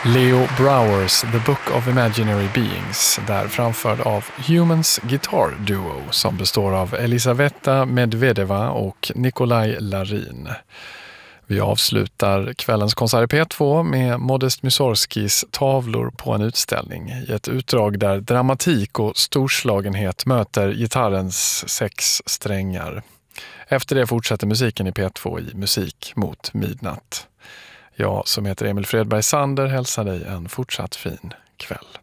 Leo Browers The Book of Imaginary Beings, där framförd av Humans Guitar Duo som består av Elisaveta Medvedeva och Nikolaj Larin. Vi avslutar kvällens konsert i P2 med Modest Mussorgskis Tavlor på en utställning i ett utdrag där dramatik och storslagenhet möter gitarrens 6 strängar. Efter det fortsätter musiken i P2 i Musik mot midnatt. Jag som heter Emil Fredberg Sander hälsar dig en fortsatt fin kväll.